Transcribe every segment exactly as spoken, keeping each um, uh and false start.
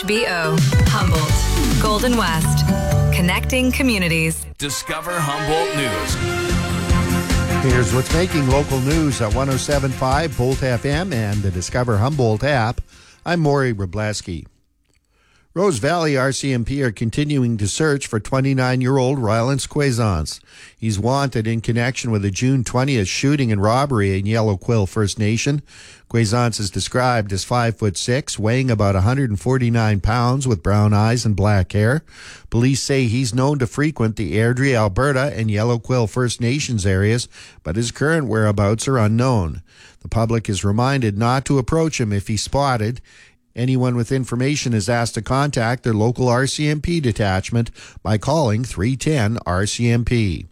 H B O, Humboldt, Golden West, connecting communities. Discover Humboldt News. Here's what's making local news at one oh seven point five Bolt F M and the Discover Humboldt app. I'm Maury Wrobleski. Rose Valley R C M P are continuing to search for twenty-nine-year-old Rylance Quaisance. He's wanted in connection with a June twentieth shooting and robbery in Yellow Quill First Nation. Quaisance is described as five foot six, weighing about one hundred forty-nine pounds, with brown eyes and black hair. Police say he's known to frequent the Airdrie, Alberta, and Yellow Quill First Nations areas, but his current whereabouts are unknown. The public is reminded not to approach him if he's spotted. Anyone with information is asked to contact their local R C M P detachment by calling three one zero R C M P.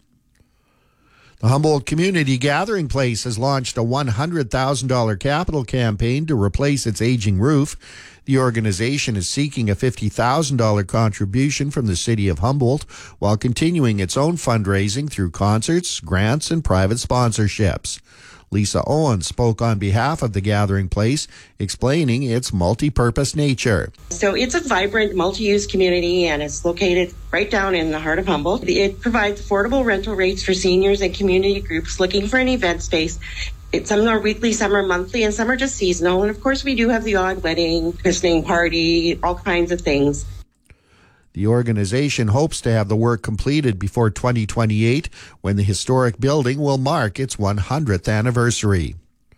The Humboldt Community Gathering Place has launched a one hundred thousand dollars capital campaign to replace its aging roof. The organization is seeking a fifty thousand dollars contribution from the City of Humboldt while continuing its own fundraising through concerts, grants, and private sponsorships. Lisa Owen spoke on behalf of the Gathering Place, explaining its multi-purpose nature. So it's a vibrant, multi-use community, and it's located right down in the heart of Humboldt. It provides affordable rental rates for seniors and community groups looking for an event space. It's, some are weekly, some are monthly, and some are just seasonal. And of course, we do have the odd wedding, christening party, all kinds of things. The organization hopes to have the work completed before twenty twenty-eight, when the historic building will mark its one hundredth anniversary.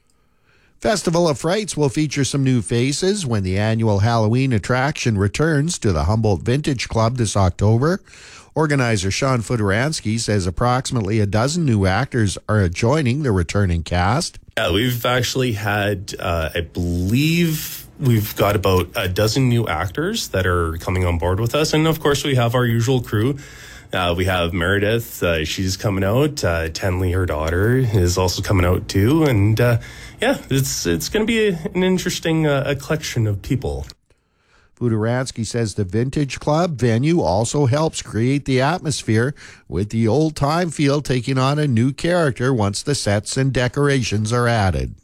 Festival of Frights will feature some new faces when the annual Halloween attraction returns to the Humboldt Vintage Club this October. Organizer Sean Fudaransky says approximately a dozen new actors are joining the returning cast. Yeah, we've actually had, uh, I believe... We've got about a dozen new actors that are coming on board with us. And, of course, we have our usual crew. Uh, we have Meredith. Uh, she's coming out. Uh, Tenley, her daughter, is also coming out, too. And, uh, yeah, it's it's going to be a, an interesting uh, a collection of people. Fudaransky says the Vintage Club venue also helps create the atmosphere, with the old-time feel taking on a new character once the sets and decorations are added.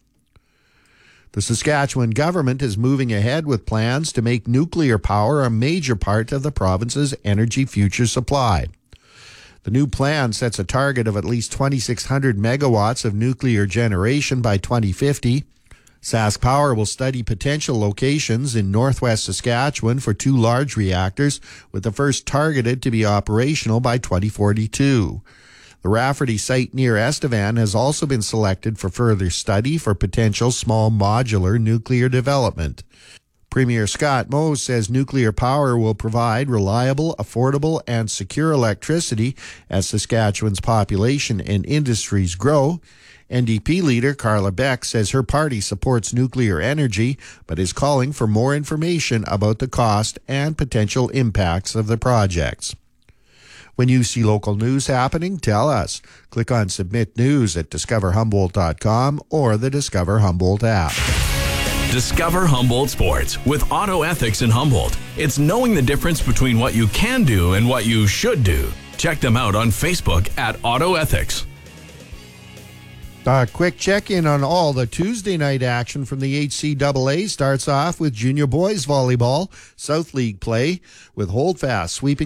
The Saskatchewan government is moving ahead with plans to make nuclear power a major part of the province's energy future supply. The new plan sets a target of at least twenty-six hundred megawatts of nuclear generation by twenty fifty. Sask Power will study potential locations in northwest Saskatchewan for two large reactors, with the first targeted to be operational by twenty forty-two. The Rafferty site near Estevan has also been selected for further study for potential small modular nuclear development. Premier Scott Moe says nuclear power will provide reliable, affordable, and secure electricity as Saskatchewan's population and industries grow. N D P leader Carla Beck says her party supports nuclear energy, but is calling for more information about the cost and potential impacts of the projects. When you see local news happening, tell us. Click on Submit News at discover humboldt dot com or the Discover Humboldt app. Discover Humboldt Sports with Auto Ethics in Humboldt. It's knowing the difference between what you can do and what you should do. Check them out on Facebook at Auto Ethics. A quick check-in on all the Tuesday night action from the H C A A starts off with junior boys volleyball, South League play, with Holdfast sweeping